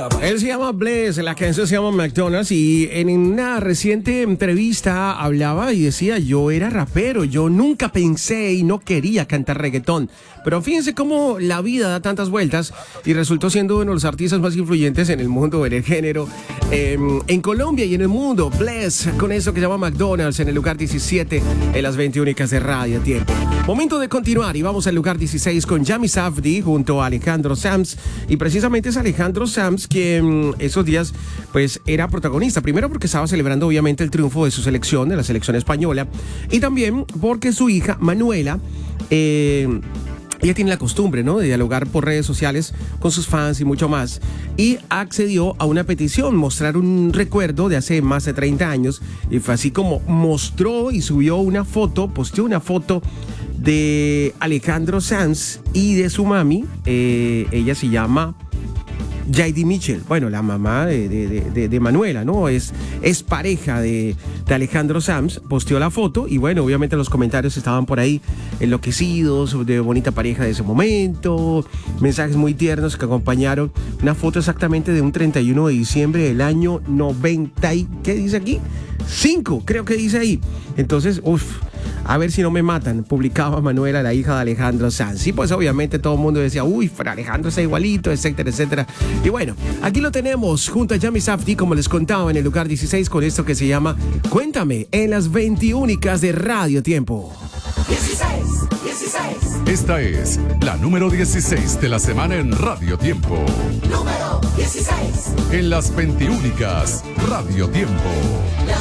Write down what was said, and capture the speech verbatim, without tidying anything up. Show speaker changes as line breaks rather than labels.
Él se llama Bless, la canción se llama McDonald's y en una reciente entrevista hablaba y decía, yo era rapero, yo nunca pensé y no quería cantar reggaetón. Pero fíjense cómo la vida da tantas vueltas y resultó siendo uno de los artistas más influyentes en el mundo, en el género, eh, en Colombia y en el mundo. Bless, con eso que se llama McDonald's en el lugar diecisiete en las veinte únicas de Radio Tiempo. Momento de continuar y vamos al lugar dieciséis con Yami Safdie junto a Alejandro Sanz. Y precisamente es Alejandro Sanz quien esos días pues era protagonista. Primero porque estaba celebrando obviamente el triunfo de su selección, de la selección española. Y también porque su hija Manuela... Eh, Ella tiene la costumbre, ¿no?, de dialogar por redes sociales con sus fans y mucho más. Y accedió a una petición, mostrar un recuerdo de hace más de treinta años. Y fue así como mostró y subió una foto, posteó una foto de Alejandro Sanz y de su mami. Eh, ella se llama Jaidi Mitchell, bueno, la mamá de, de, de, de Manuela, ¿no? Es, es pareja de, de Alejandro Sanz, posteó la foto y bueno, obviamente los comentarios estaban por ahí enloquecidos, de bonita pareja de ese momento, mensajes muy tiernos que acompañaron una foto exactamente de un treinta y uno de diciembre del año noventa y, ¿qué dice aquí? cinco, creo que dice ahí. Entonces, uff, a ver si no me matan, publicaba Manuela, la hija de Alejandro Sanz. Y pues obviamente todo el mundo decía, uy, pero Alejandro está igualito, etcétera, etcétera. Y bueno, aquí lo tenemos junto a Yami Safdie, como les contaba, en el lugar dieciséis con esto que se llama Cuéntame, en las veinte únicas de Radio Tiempo.
dieciséis, dieciséis.
Esta es la número dieciséis de la semana en Radio Tiempo.
Número dieciséis.
En las veinte únicas Radio Tiempo.
La